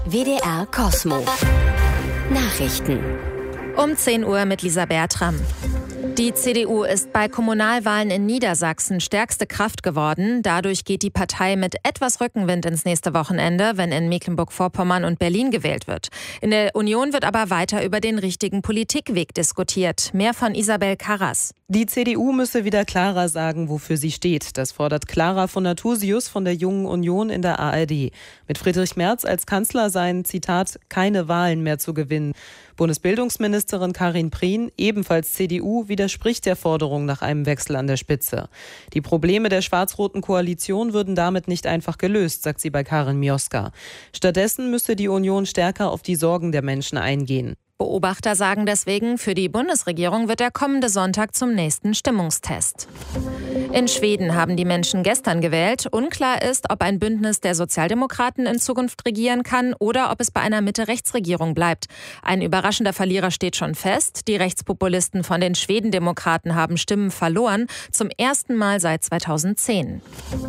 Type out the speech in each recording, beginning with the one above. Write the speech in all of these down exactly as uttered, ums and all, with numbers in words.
W D R Kosmo. Nachrichten. Um zehn Uhr mit Lisa Bertram. Die C D U ist bei Kommunalwahlen in Niedersachsen stärkste Kraft geworden. Dadurch geht die Partei mit etwas Rückenwind ins nächste Wochenende, wenn in Mecklenburg-Vorpommern und Berlin gewählt wird. In der Union wird aber weiter über den richtigen Politikweg diskutiert. Mehr von Isabel Karras. Die C D U müsse wieder klarer sagen, wofür sie steht. Das fordert Clara von Nathusius von der Jungen Union in der A R D. Mit Friedrich Merz als Kanzler seien, Zitat, keine Wahlen mehr zu gewinnen. Bundesbildungsministerin Karin Prien, ebenfalls C D U, widerspricht der Forderung nach einem Wechsel an der Spitze. Die Probleme der schwarz-roten Koalition würden damit nicht einfach gelöst, sagt sie bei Karin Mioska. Stattdessen müsse die Union stärker auf die Sorgen der Menschen eingehen. Beobachter sagen deswegen, für die Bundesregierung wird der kommende Sonntag zum nächsten Stimmungstest. In Schweden haben die Menschen gestern gewählt. Unklar ist, ob ein Bündnis der Sozialdemokraten in Zukunft regieren kann oder ob es bei einer Mitte-Rechts-Regierung bleibt. Ein überraschender Verlierer steht schon fest. Die Rechtspopulisten von den Schwedendemokraten haben Stimmen verloren, zum ersten Mal seit zweitausendzehn.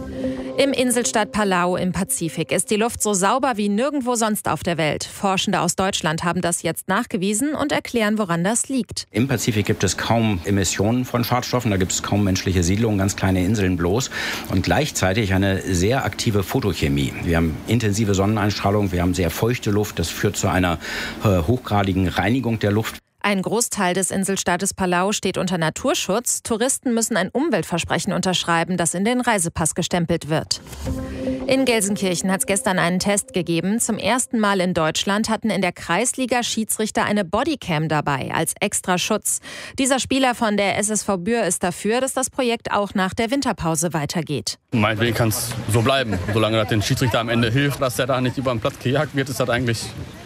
Im Inselstaat Palau im Pazifik ist die Luft so sauber wie nirgendwo sonst auf der Welt. Forschende aus Deutschland haben das jetzt nachgewiesen und erklären, woran das liegt. Im Pazifik gibt es kaum Emissionen von Schadstoffen, da gibt es kaum menschliche Siedlungen, ganz kleine Inseln bloß und gleichzeitig eine sehr aktive Photochemie. Wir haben intensive Sonneneinstrahlung, wir haben sehr feuchte Luft, das führt zu einer äh, hochgradigen Reinigung der Luft. Ein Großteil des Inselstaates Palau steht unter Naturschutz. Touristen müssen ein Umweltversprechen unterschreiben, das in den Reisepass gestempelt wird. In Gelsenkirchen hat es gestern einen Test gegeben. Zum ersten Mal in Deutschland hatten in der Kreisliga Schiedsrichter eine Bodycam dabei, als extra Schutz. Dieser Spieler von der S S V Bühr ist dafür, dass das Projekt auch nach der Winterpause weitergeht. Meinetwegen kann es so bleiben. Solange das den Schiedsrichter am Ende hilft, dass er da nicht über den Platz gejagt wird, ist das eigentlich